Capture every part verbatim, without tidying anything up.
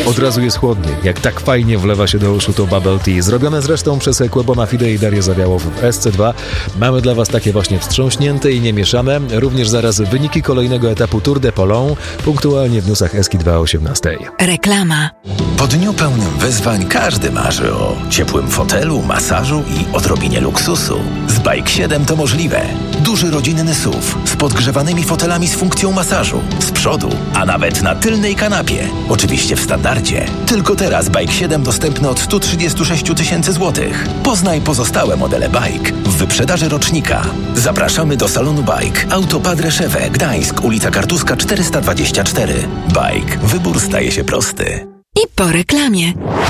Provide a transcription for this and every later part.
Od razu jest chłodny. Jak tak fajnie wlewa się do uszu to Bubble Tea. Zrobione zresztą przez Kłebona Fide i Darię Zawiałow w S C dwa. Mamy dla Was takie właśnie wstrząśnięte i niemieszane. Również zaraz wyniki kolejnego etapu Tour de Polon. Punktualnie w newsach Eski dwa o osiemnastej. Reklama. Po dniu pełnym wyzwań każdy marzy o ciepłym fotelu, masażu i odrobinie luksusu. Z Bike siedem to możliwe. Duży rodzinny S U V z podgrzewanymi fotelami z funkcją masażu. Z przodu, a nawet na tylnej kanapie. Oczywiście w standardzie. Tylko teraz Bike siedem dostępny od sto trzydzieści sześć tysięcy złotych. Poznaj pozostałe modele Bike w wyprzedaży rocznika. Zapraszamy do salonu Bike. Auto Padre Szewę, Gdańsk, ulica Kartuska czterysta dwadzieścia cztery. Bike. Wybór staje się prosty. I po reklamie.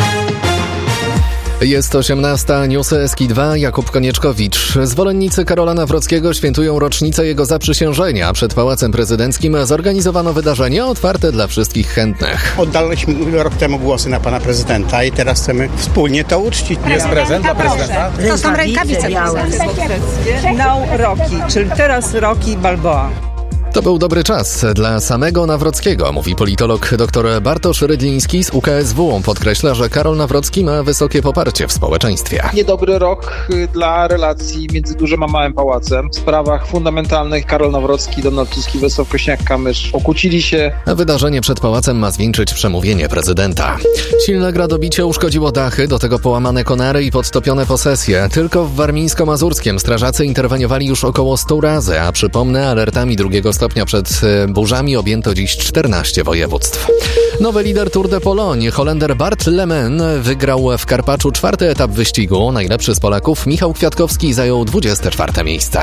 Jest osiemnasta, newsy Eski dwa, Jakub Konieczkowicz. Zwolennicy Karola Nawrockiego świętują rocznicę jego zaprzysiężenia. Przed Pałacem Prezydenckim zorganizowano wydarzenie otwarte dla wszystkich chętnych. Oddaliśmy rok temu głosy na pana prezydenta i teraz chcemy wspólnie to uczcić. Jest prezent dla prezydenta? To są rękawice białe. No Rocky, czyli teraz Rocky Balboa. To był dobry czas dla samego Nawrockiego, mówi politolog dr Bartosz Rydliński z U K S W. Podkreśla, że Karol Nawrocki ma wysokie poparcie w społeczeństwie. Niedobry rok dla relacji między dużym a małym pałacem. W sprawach fundamentalnych Karol Nawrocki, Donald Tusk i Władysław Kosiniak-Kamysz okłócili się. A wydarzenie przed pałacem ma zwieńczyć przemówienie prezydenta. Silne gradobicie uszkodziło dachy, do tego połamane konary i podtopione posesje. Tylko w warmińsko-mazurskiem strażacy interweniowali już około stu razy, a przypomnę, alertami drugiego stopnia przed burzami objęto dziś czternaście województw. Nowy lider Tour de Pologne, Holender Bart Lemen, wygrał w Karpaczu czwarty etap wyścigu. Najlepszy z Polaków, Michał Kwiatkowski, zajął dwudzieste czwarte miejsce.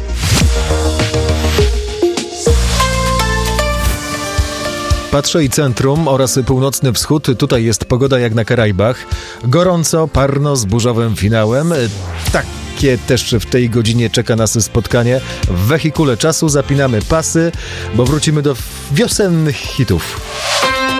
Patrzę i centrum oraz północny wschód. Tutaj jest pogoda jak na Karaibach. Gorąco, parno z burzowym finałem. Takie też w tej godzinie czeka nas spotkanie. W wehikule czasu zapinamy pasy, bo wrócimy do wiosennych hitów.